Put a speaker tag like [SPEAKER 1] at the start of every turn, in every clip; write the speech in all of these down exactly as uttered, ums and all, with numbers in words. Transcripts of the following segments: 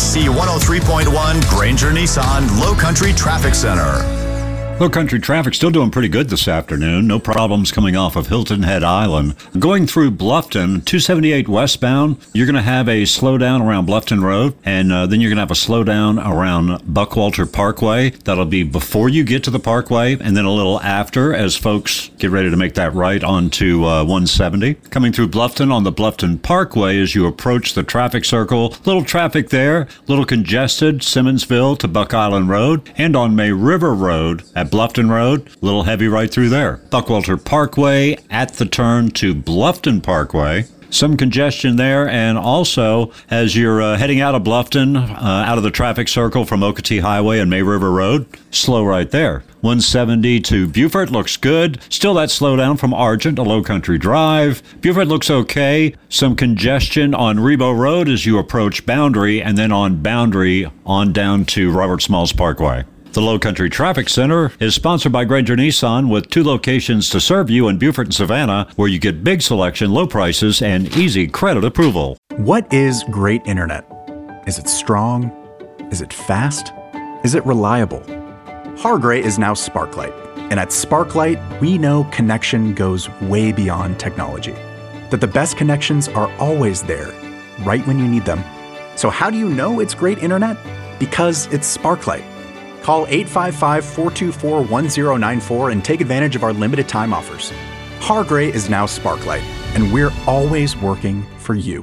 [SPEAKER 1] C one oh three point one Granger Nissan Low Country Traffic Center.
[SPEAKER 2] Low Country traffic still doing pretty good this afternoon. No problems coming off of Hilton Head Island. Going through Bluffton, two seventy-eight westbound, you're going to have a slowdown around Bluffton Road, and uh, then you're going to have a slowdown around Buckwalter Parkway. That'll be before you get to the Parkway, and then a little after as folks get ready to make that right onto uh, one seventy. Coming through Bluffton on the Bluffton Parkway as you approach the traffic circle. Little traffic there, little congested, Simmonsville to Buck Island Road, and on May River Road at Bluffton Road, a little heavy right through there. Buckwalter Parkway at the turn to Bluffton Parkway. Some congestion there, and also as you're uh, heading out of Bluffton, uh, out of the traffic circle from Okatee Highway and May River Road, slow right there. one seventy to Beaufort looks good. Still that slowdown from Argent to Low Country Drive. Beaufort looks okay. Some congestion on Rebo Road as you approach Boundary, and then on Boundary on down to Robert Smalls Parkway. The Low Country Traffic Center is sponsored by Granger Nissan with two locations to serve you in Beaufort and Savannah, where you get big selection, low prices, and easy credit approval.
[SPEAKER 3] What is great internet? Is it strong? Is it fast? Is it reliable? Hargray is now Sparklight. And at Sparklight, we know connection goes way beyond technology. That the best connections are always there, right when you need them. So how do you know it's great internet? Because it's Sparklight. Call eight five five, four two four, one zero nine four and take advantage of our limited time offers. Hargray is now Sparklight, and we're always working for you.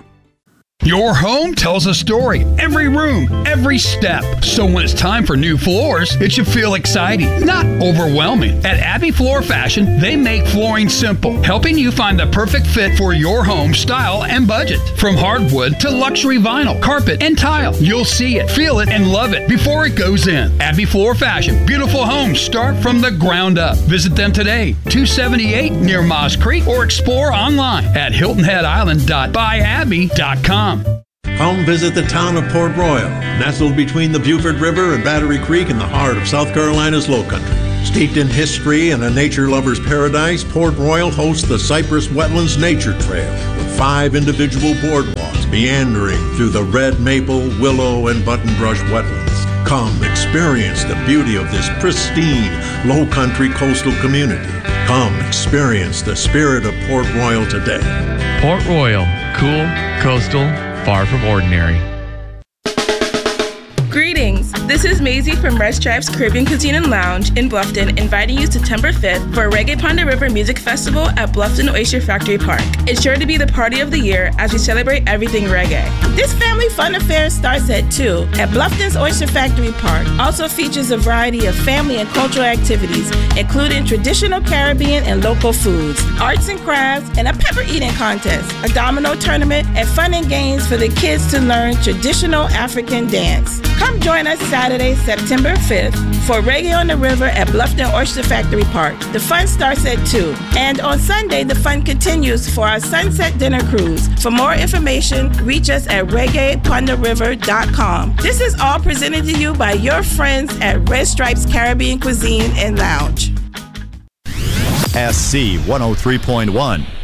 [SPEAKER 4] Your home tells a story. Every room, every step. So when it's time for new floors, it should feel exciting, not overwhelming. At Abbey Floor Fashion, they make flooring simple, helping you find the perfect fit for your home style and budget. From hardwood to luxury vinyl, carpet, and tile, you'll see it, feel it, and love it before it goes in. Abbey Floor Fashion. Beautiful homes start from the ground up. Visit them today, two seventy-eight near Moss Creek, or explore online at hilton head island dot buy abbey dot com.
[SPEAKER 5] Come visit the town of Port Royal, nestled between the Beaufort River and Battery Creek in the heart of South Carolina's Low Country. Steeped in history and a nature lover's paradise, Port Royal hosts the Cypress Wetlands Nature Trail with five individual boardwalks meandering through the red maple, willow, and buttonbrush wetlands. Come experience the beauty of this pristine, low country coastal community. Come experience the spirit of Port Royal today.
[SPEAKER 6] Port Royal, cool, coastal, far from ordinary.
[SPEAKER 7] Greetings, this is Maisie from Red Stripes Caribbean Cuisine and Lounge in Bluffton, inviting you September fifth for Reggae Pond River Music Festival at Bluffton Oyster Factory Park. It's sure to be the party of the year as we celebrate everything reggae.
[SPEAKER 8] This family fun affair starts at two at Bluffton's Oyster Factory Park. Also features a variety of family and cultural activities, including traditional Caribbean and local foods, arts and crafts, and a pepper eating contest, a domino tournament, and fun and games for the kids to learn traditional African dance. Come join us Saturday, September fifth for Reggae on the River at Bluffton Oyster Factory Park. The fun starts at two. And on Sunday, the fun continues for our Sunset Dinner Cruise. For more information, reach us at reggae pond the river dot com. This is all presented to you by your friends at Red Stripes Caribbean Cuisine and Lounge.
[SPEAKER 1] S C one oh three point one,